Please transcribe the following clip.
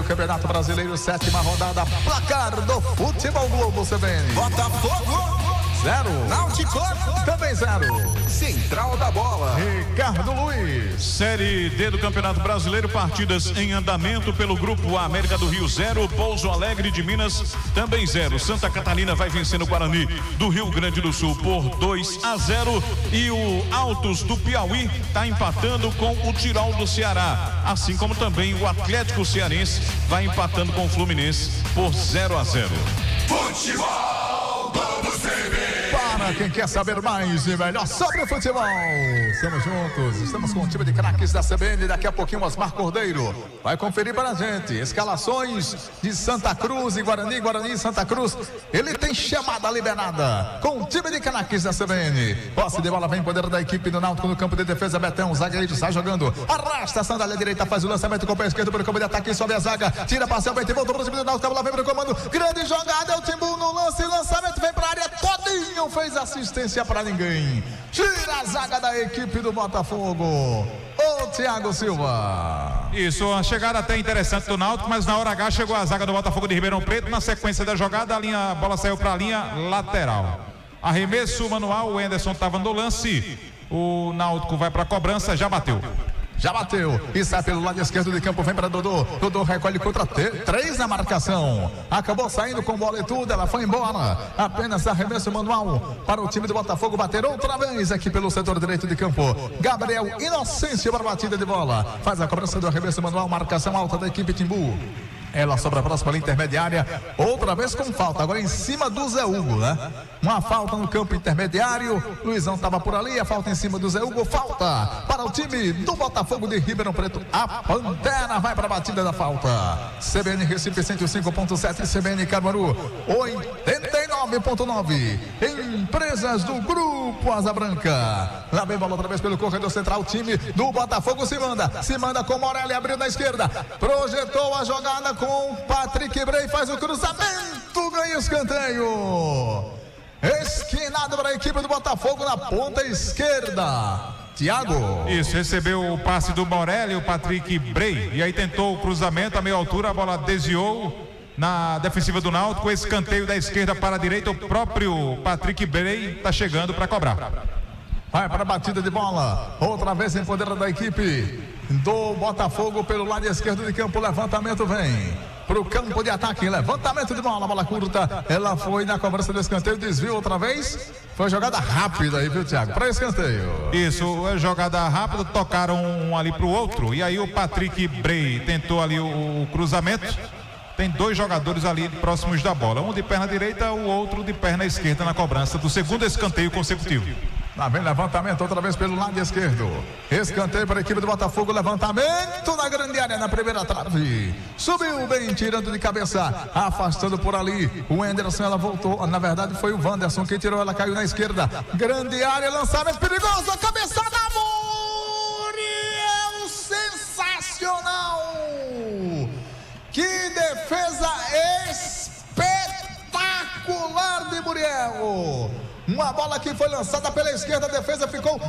Campeonato Brasileiro, 7ª rodada, placar do Futebol Globo CBN. Botafogo 0, Náutico também 0. Central da Bola, Ricardo Luiz. Série D do Campeonato Brasileiro, partidas em andamento pelo Grupo A. América do Rio 0, Pouso Alegre de Minas também 0. Santa Catarina vai vencendo o Guarani do Rio Grande do Sul por 2-0 e o Altos do Piauí está empatando com o Tirol do Ceará, assim como também o Atlético Cearense vai empatando com o Fluminense por 0-0. Futebol Globo CBN. Para quem quer saber mais e melhor sobre o futebol, estamos juntos, estamos com o time de craques da CBN. Daqui a pouquinho o Osmar Cordeiro vai conferir para a gente escalações de Santa Cruz e Guarani, Guarani e Santa Cruz. Ele tem chamada liberada com o time de craques da CBN. Posse de bola, vem poder da equipe do Náutico no campo de defesa. Betão, zagueiro, sai jogando, arrasta a sandália direita, faz o lançamento com o pé esquerdo para o campo de ataque, sobe a zaga, tira parcialmente, volta para o time do Náutico, a bola vem para o comando, grande jogada, é o Timbu no lance, lançamento, vem para a área, todinho, fez assistência para ninguém, tira a zaga da equipe do Botafogo, o Thiago Silva. Isso, uma chegada até interessante do Náutico, mas na hora H chegou a zaga do Botafogo de Ribeirão Preto. Na sequência da jogada, a bola saiu para a linha lateral. Arremesso manual, o Anderson estava no lance, o Náutico vai para a cobrança, já bateu. Já bateu e sai pelo lado esquerdo de campo, vem para Dodô. Dodô recolhe contra 3 na marcação. Acabou saindo com bola e tudo, ela foi embora. Apenas arremesso manual para o time do Botafogo bater outra vez aqui pelo setor direito de campo. Gabriel Inocêncio para a batida de bola. Faz a cobrança do arremesso manual, marcação alta da equipe Timbu. Ela sobra próxima ali, intermediária, outra vez com falta, agora em cima do Zé Hugo, né? Uma falta no campo intermediário, Luizão estava por ali, a falta em cima do Zé Hugo, falta para o time do Botafogo de Ribeirão Preto. A Pantera vai para a batida da falta. CBN Recife 105.7, CBN Caruaru 89.9. Empresas do Grupo Asa Branca. Lá vem bola outra vez pelo corredor central, o time do Botafogo se manda com Morelli, abriu na esquerda, projetou a jogada com Patrick Bray, faz o cruzamento, ganha o escanteio. Esquinado para a equipe do Botafogo na ponta esquerda. Thiago. Isso, recebeu o passe do Morelli, o Patrick Bray, e aí tentou o cruzamento a meia altura, a bola desviou na defensiva do Náutico, escanteio da esquerda para a direita, o próprio Patrick Bray está chegando para cobrar. Vai para a batida de bola, outra vez em poder da equipe do Botafogo pelo lado esquerdo de campo, levantamento vem para o campo de ataque, levantamento de bola curta, ela foi na cobrança do escanteio, desvio outra vez, foi jogada rápida aí, viu, Thiago, para escanteio. Isso, jogada rápida, tocaram um ali para o outro, e aí o Patrick Bray tentou ali o cruzamento. Tem 2 jogadores ali próximos da bola, um de perna direita, o outro de perna esquerda na cobrança do segundo escanteio consecutivo. Lá vem levantamento outra vez pelo lado esquerdo. Escanteio para a equipe do Botafogo. Levantamento na grande área, na primeira trave. Subiu bem, tirando de cabeça, afastando por ali. O Anderson, ela voltou. Na verdade, foi o Wanderson que tirou. Ela caiu na esquerda. Grande área, lançamento perigoso. A cabeçada, Muriel, sensacional. Que defesa espetacular de Muriel. Uma bola que foi lançada pela esquerda, a defesa ficou